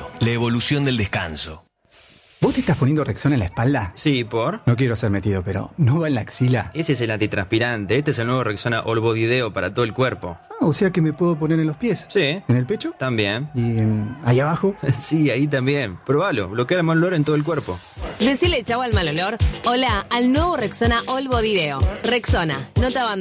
Deo, la evolución del descanso. ¿Vos te estás poniendo Rexona en la espalda? Sí, ¿por? No quiero ser metido, pero ¿no va en la axila? Ese es el antitranspirante. Este es el nuevo Rexona All Body Deo para todo el cuerpo. Ah, o sea que me puedo poner en los pies. Sí. ¿En el pecho? También. ¿Y ahí abajo? Sí, ahí también. Probalo. Bloquea el mal olor en todo el cuerpo. Decile chau al mal olor. Hola al nuevo Rexona All Body Deo. Rexona, no te abandones.